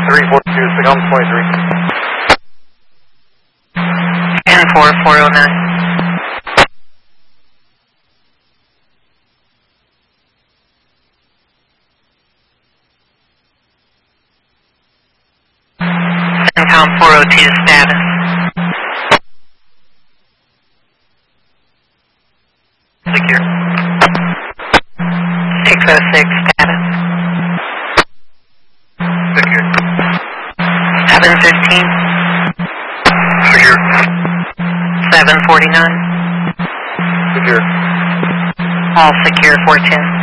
342, signal 23. 10409. CENTCOM 402 status. Secure. 606 status. Secure. 715. Secure. 749. Secure. All secure 410.